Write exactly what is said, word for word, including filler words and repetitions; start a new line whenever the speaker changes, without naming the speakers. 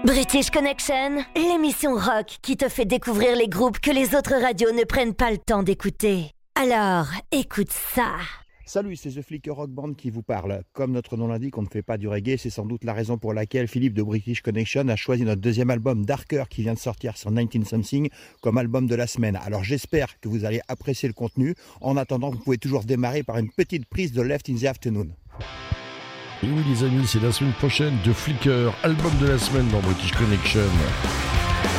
British Connection, l'émission rock qui te fait découvrir les groupes que les autres radios ne prennent pas le temps d'écouter. Alors, écoute ça.
Salut, c'est The Flicker Rock Band qui vous parle. Comme notre nom l'indique, on ne fait pas du reggae, c'est sans doute la raison pour laquelle Philippe de British Connection a choisi notre deuxième album Darker qui vient de sortir sur dix-neuf Something comme album de la semaine. Alors j'espère que vous allez apprécier le contenu. En attendant, vous pouvez toujours démarrer par une petite prise de Left in the Afternoon.
Et oui les amis, c'est la semaine prochaine de Flicker, album de la semaine dans British Connection.